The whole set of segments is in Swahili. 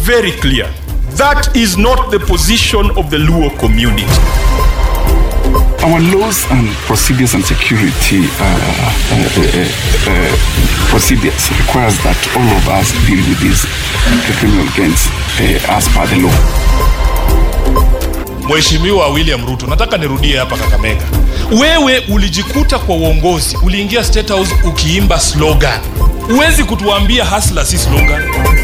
very clear. That is not the position of the Luo community. Our laws and procedures and security procedures requires that all of us deal with these criminal gangs as per the law. Mheshimiwa William Ruto, nataka nirudie hapa Kakamega. Wewe ulijikuta kwa uongozi, uliingia State House ukiimba slogan. Huwezi kutuambia hustler si slogan.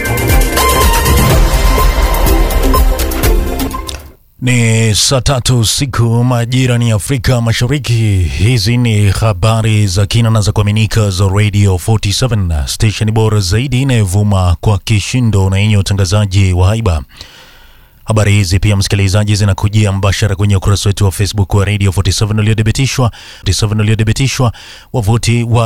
Ni saa 3 usiku majira ni Afrika Mashariki. Hizi ni habari za kina na za kuaminika za Radio 47, station bora zaidi inayovuma kwa kishindo na yenye utangazaji wa haiba. Habari hizi pia msikilizaji zinakujia mbashara kwenye ukurasa wetu wa Facebook wa Radio 47 uliodhibitishwa, wavuti wa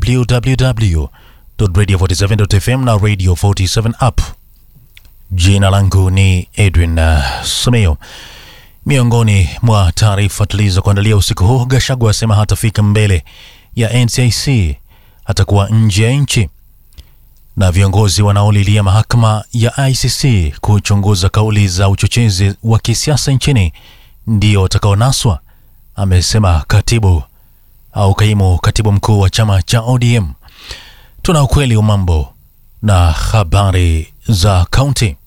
www.radio47.fm na Radio 47 app. Jina langu ni Edwin Someo. Miongoni mwa taarifa tulizokuandalia usiku huu, Gachagua asema hatafika mbele ya NCIC, atakuwa nje ya nchi. Na viongozi wanaolilia mahakama ya ICC kuchunguza kauli za uchochezi wa kisiasa nchini ndio watakaonaswa, amesema kaimu katibu mkuu wa chama cha ODM. Tuna ukweli wa mambo na habari za kaunti.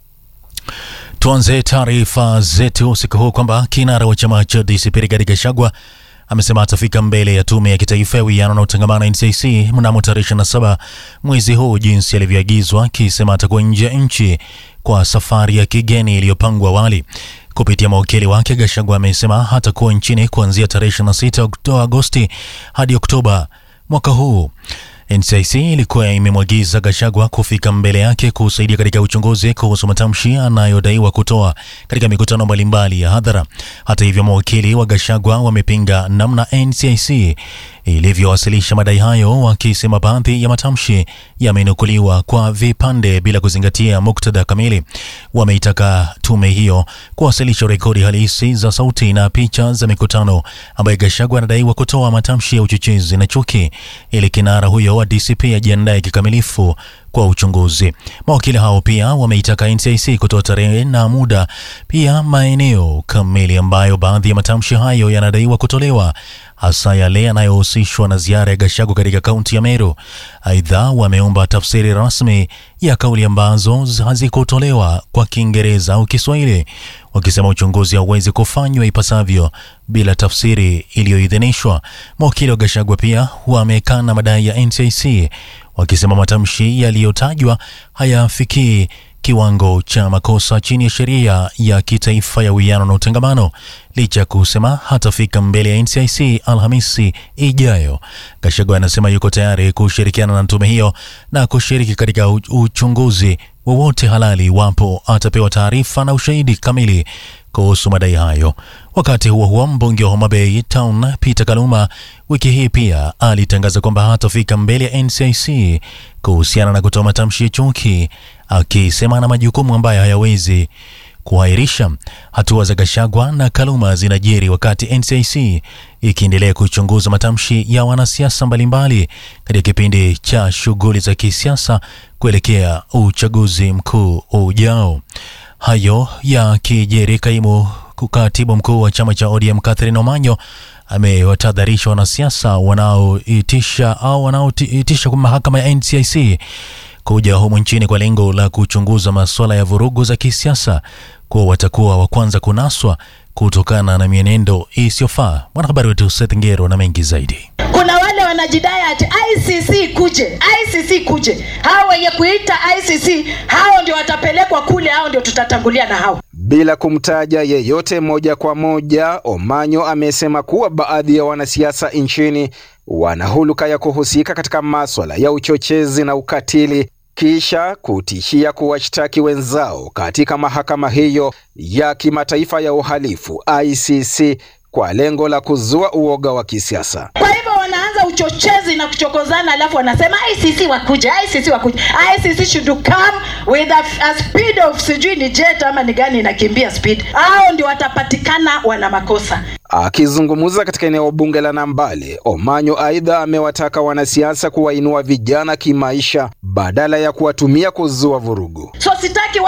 Tuanze taarifa zetu usiku huu kwamba kinara wa chama cha DCP Rigathi Gachagua amesema atafika mbele ya tume ya kitaifa ya uwiano na utangamano NCIC mnamo tarehe 27 mwezi huu jinsi alivyoagizwa, akisema atakuwa nje ya nchi kwa safari ya kigeni iliyopangwa awali. Kupitia mawakili wake, Gachagua amesema hatakuwa nchini kuanzia tarehe 26 Agosti hadi Oktoba mwaka huu. NCIC ilikuwa imemwagiza Gachagua kufika mbele yake kusaidia katika uchunguzi kuhusu matamshi anayodaiwa kutoa katika mikutano mbalimbali ya hadhara. Hata hivyo, mawakili wa Gachagua wamepinga namna NCIC ilivyowasilisha madai hayo, wakisema baadhi ya matamshi yamenukuliwa kwa vipande bila kuzingatia muktadha kamili. Wameitaka tume hiyo kuwasilisha rekodi halisi za sauti na picha za mikutano ambayo Gachagua anadaiwa kutoa matamshi ya uchochezi na chuki, ili kinara huyo wa DCP ajiandae kikamilifu kwa uchunguzi. Mawakili hao pia wameitaka NCIC kutoa tarehe na muda, pia maeneo kamili ambayo baadhi ya matamshi hayo yanadaiwa kutolewa, hasa yale yanayohusishwa na ziara ya Gachagua katika kaunti ya Meru. Aidha, wameomba tafsiri rasmi ya kauli ambazo hazikutolewa kwa Kiingereza au Kiswahili, wakisema uchunguzi hauwezi kufanywa ipasavyo bila tafsiri iliyoidhinishwa. Mawakili wa Gachagua pia wamekana madai ya NCIC, wakisema matamshi yaliyotajwa hayafikii kiwango cha makosa chini ya sheria ya kitaifa ya uwiano na utangamano. Licha kusema hatafika mbele ya NCIC Alhamisi ijayo, Gachagua anasema yuko tayari kushirikiana na tume hiyo na kushiriki katika uchunguzi wowote halali iwapo atapewa taarifa na ushahidi kamili kuhusu madai hayo. Wakati huo huo, mbunge wa Homa Bay Town Peter Kaluma wiki hii pia alitangaza kwamba hatafika mbele ya NCIC kuhusiana na kutoa matamshi ya chuki, akisema na majukumu ambayo hayawezi kuahirisha. Hatua za Gachagua na Kaluma zinajiri wakati NCIC ikiendelea kuchunguza matamshi ya wanasiasa mbalimbali katika kipindi cha shughuli za kisiasa kuelekea uchaguzi mkuu ujao. Hayo ya kijeri, kaimu katibu mkuu wa chama cha ODM Catherine Omanyo amewatahadharisha wanasiasa wanaoitisha kwa mahakama ya NCIC kuja humu nchini kwa lengo la kuchunguza masuala ya vurugu za kisiasa kuwa watakuwa wa kwanza kunaswa kutokana na mienendo isiyofaa. Mwanahabari wetu Seth Ngero na mengi zaidi. Kuna wale wanajidai ati ICC kuje. Hao wenye kuita ICC, hao ndio watapelekwa kule, hao ndio tutatangulia na hao. Bila kumtaja yeyote moja kwa moja, Omanyo amesema kuwa baadhi ya wanasiasa nchini wanahuluka ya kuhusika katika masuala ya uchochezi na ukatili, kisha kutishia kuwashtaki wenzao katika mahakama hiyo ya kimataifa ya uhalifu ICC kwa lengo la kuzua uoga wa kisiasa. Kwa hivyo wanaanza uchochezi na kuchokozana, alafu wanasema ICC wakuje. ICC should come with a speed of sijui ni jet ama ni gani inakimbia speed. Hao ndio watapatikana wana makosa. Akizungumza katika eneo bunge la Nambale, Omanyo aidha amewataka wanasiasa kuwainua vijana kimaisha badala ya kuwatumia kuzua vurugu. So sitaki